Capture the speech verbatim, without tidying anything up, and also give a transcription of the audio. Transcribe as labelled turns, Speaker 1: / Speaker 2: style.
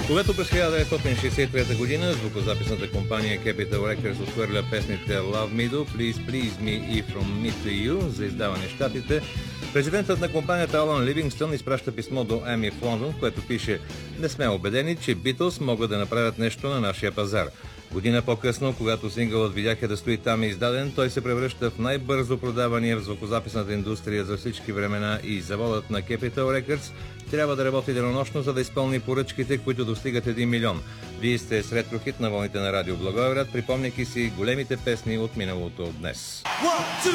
Speaker 1: Когато през хиляда деветстотин шейсет и трета година звукозаписната компания Capitol Records отхвърля песните Love Me Do, Please Please Me и From Me to You за издаване в щатите, президентът на компанията Алан Ливингстън изпраща писмо до Еми в Лондон, в което пише: "Не сме убедени, че Beatles могат да направят нещо на нашия пазар." Година по-късно, когато сингълът "Видяха да стои там" е издаден, той се превръща в най-бързо продавания в звукозаписната индустрия за всички времена и заводът на Capitol Records трябва да работи денонощно, за да изпълни поръчките, които достигат един милион. Вие сте с ретрохит на вълните на радио Благоевград, припомняйки си големите песни от миналото днес.
Speaker 2: One, two,